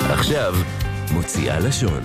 עכשיו, מוציאה לשון.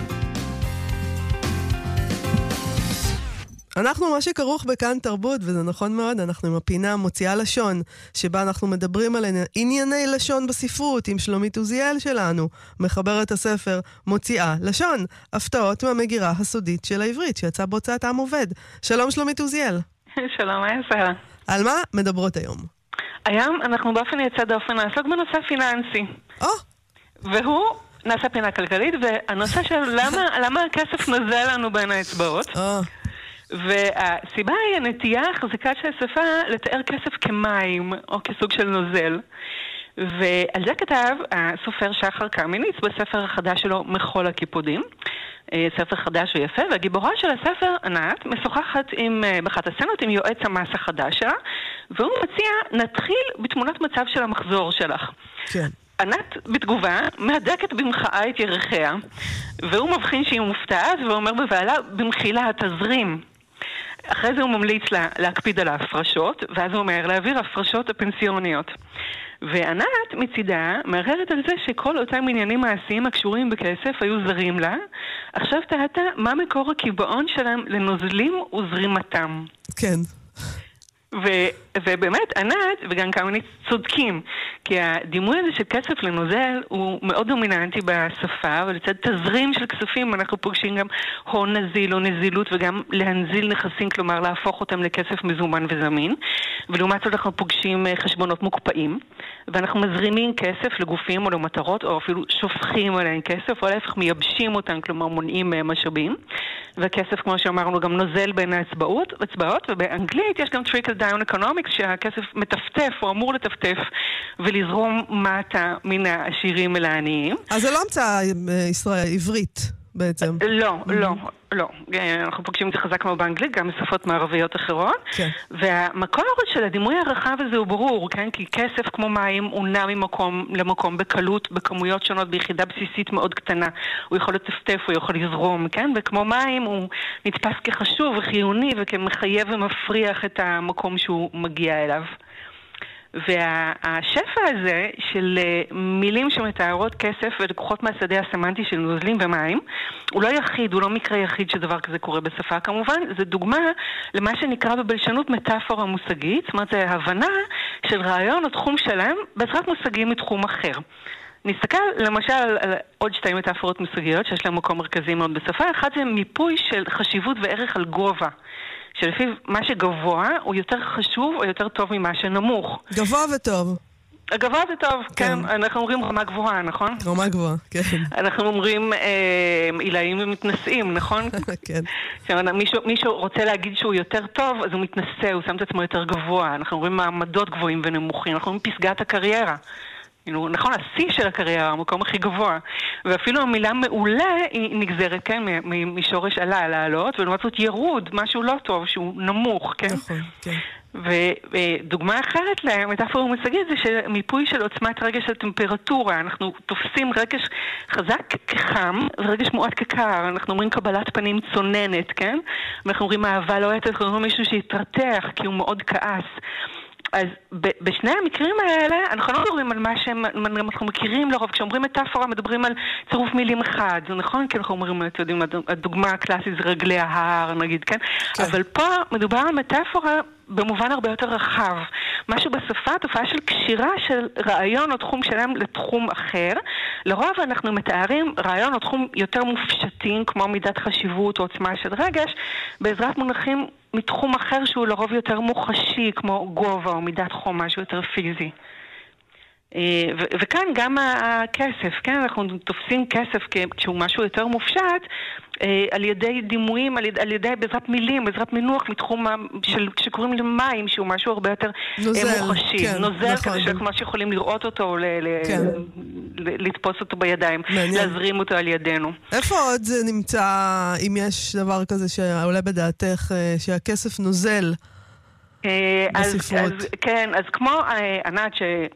אנחנו מה שכרוך בכאן תרבות, וזה נכון מאוד, אנחנו עם הפינה מוציאה לשון, שבה אנחנו מדברים על ענייני לשון בספרות, עם שלומית עוזיאל שלנו, מחברת הספר מוציאה לשון, הפתעות מהמגירה הסודית של העברית, שיצא בהוצאת עם עובד. שלום שלומית עוזיאל. שלום, אסה. על מה מדברות היום? היום אנחנו באופן יצא דופן לעסוק בנושא פיננסי. והוא נעשה פינה כלכלית, והנושא של למה הכסף נוזל לנו בין האצבעות. והסיבה היא הנטייה החזקה של השפה לתאר כסף כמים או כסוג של נוזל. ועל זה כתב הסופר שחר קמיניץ בספר החדש שלו מחול הקיפודים. ספר חדש ויפה, והגיבורה של הספר, ענת, משוחחת באחת הסצנות עם יועץ המס החדש שלה, והוא מציע, נתחיל בתמונת מצב של המחזור שלך. כן. ענת בתגובה מהדקת במחאה את ירחיה, והוא מבחין שהיא מופתעת ואומר בבעלה, במחילה התזרים. אחרי זה הוא ממליץ לה להקפיד על ההפרשות, ואז הוא אומר להעביר הפרשות הפנסיוניות. וענת מצידה מערערת על זה שכל אותם עניינים מעשיים הקשורים בכסף היו זרים לה. עכשיו תהתה מה מקור הקיבעון שלהם לנוזלים וזרימתם. כן. ובאמת ענת וגם קמיניץ צודקים, כי הדימוי הזה של כסף לנוזל הוא מאוד דומיננטי בשפה, ולצד תזרים של כספים אנחנו פוגשים גם הון נזיל או נזילות, וגם להנזיל נכסים, כלומר להפוך אותם לכסף מזומן וזמין. ולעומת זאת אנחנו פוגשים חשבונות מוקפאים, ואנחנו מזרימים כסף לגופים או למטרות, או אפילו שופכים עליהם כסף, או להפך מייבשים אותם, כלומר מונעים משאבים. והכסף, כמו שאמרנו, גם נוזל בין האצבעות, ובאנגלית יש גם trickle down economics, שהכסף מטפטף, או אמור לטפטף, ולזרום מטה מן העשירים אל העניים. אז זה לא המצאה עברית בעצם. לא. אנחנו פוגשים את זה חזק כמו באנגלית, גם בשפות מערביות אחרות. כן. והמקור של הדימוי הרחב הזה הוא ברור, כן? כי כסף כמו מים הוא נע ממקום למקום בקלות, בכמויות שונות, ביחידה בסיסית מאוד קטנה. הוא יכול לטפטף, הוא יכול לזרום, כן? וכמו מים הוא נתפס כחשוב וחיוני וכמחייב ומפריח את המקום שהוא מגיע אליו. והשפע הזה של מילים שמתארות כסף ולקוחות מהשדה הסמנטי של נוזלים ומים, הוא לא יחיד, הוא לא מקרה יחיד שדבר כזה קורה בשפה כמובן, זה דוגמה למה שנקרא בבלשנות מטאפורה מושגית, זאת אומרת זה הבנה של רעיון או תחום שלם בעזרת מושגים מתחום אחר. נסתכל למשל על עוד שתי מטאפורות מושגיות שיש להם מקום מרכזי מאוד בשפה, אחד זה מיפוי של חשיבות וערך על גובה. שלפיו מה שגבוה הוא יותר חשוב או יותר טוב ממה שנמוך. גבוה וטוב. גבוה וטוב, כן. אנחנו אומרים רמה גבוהה, נכון? רמה גבוהה, כן. אנחנו אומרים עילאים ומתנשאים, נכון? כן. מישהו רוצה להגיד שהוא יותר טוב, אז הוא מתנשא, הוא שם את עצמו יותר גבוה. אנחנו אומרים מעמדות גבוהים ונמוכים, אנחנו אומרים פסגת הקריירה. נכון, השיא של הקריירה, המקום הכי גבוה. ואפילו המילה מעולה היא נגזרת, כן, משורש עלה, לעלות, ולעומת זאת ירוד, משהו לא טוב, שהוא נמוך, כן? נכון, כן. ודוגמה אחרת למטאפורה מושגית זה מיפוי של עוצמת רגש של טמפרטורה. אנחנו תופסים רגש חזק כחם ורגש מועט כקר. אנחנו אומרים קבלת פנים צוננת, כן? ואנחנו אומרים אהבה לוהטת, אנחנו אומרים מישהו שהתרתח כי הוא מאוד כעס. אז בשני המקרים האלה אנחנו לא מדברים על מה שאנחנו מכירים לרוב. כשאומרים מטאפורה מדברים על צירוף מילים אחד, זה נכון? כי אנחנו אומרים, אתם יודעים, הדוגמה הקלאסית זה רגלי ההר, נגיד, כן? אבל פה מדובר על מטאפורה במובן הרבה יותר רחב. משהו בשפה, תופעה של קשירה של רעיון או תחום שלם לתחום אחר. לרוב אנחנו מתארים רעיון או תחום יותר מופשטים, כמו מידת חשיבות או עוצמה של רגש, בעזרת מונחים מתחום אחר שהוא לרוב יותר מוחשי, כמו גובה או מידת חום, משהו יותר פיזי. וכאן גם הכסף, כן? אנחנו תופסים כסף כשהוא משהו יותר מופשט, על ידי דימויים, על ידי בעזרת מילים, בעזרת מינוח מתחום שקוראים למים, שהוא משהו הרבה יותר מוחשי. כן, נוזל, נכון. כדי שכמו שיכולים לראות אותו, כן. לתפוס אותו בידיים, להזרים אותו על ידינו. איפה עוד זה נמצא, אם יש דבר כזה שעולה בדעתך, שהכסף נוזל בספרות? כן, אז כמו ענת